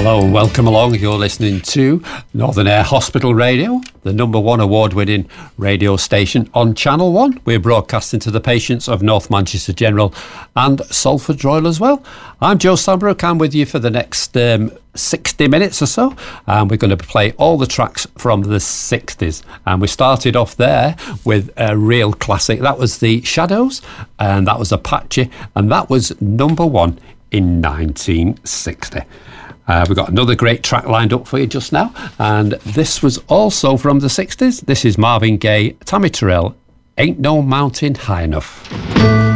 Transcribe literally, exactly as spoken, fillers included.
Hello and welcome along. You're listening to Northern Air Hospital Radio, the number one award-winning radio station on Channel one. We're broadcasting to the patients of North Manchester General and Salford Royal as well. I'm Joe Sambrook. I'm with you for the next um, sixty minutes or so, and we're going to play all the tracks from the sixties. And we started off there with a real classic. That was the Shadows, and that was Apache, and that was number one in nineteen sixty. Uh, we've got another great track lined up for you just now, and this was also from the sixties. This is Marvin Gaye, Tammy Terrell, Ain't No Mountain High Enough.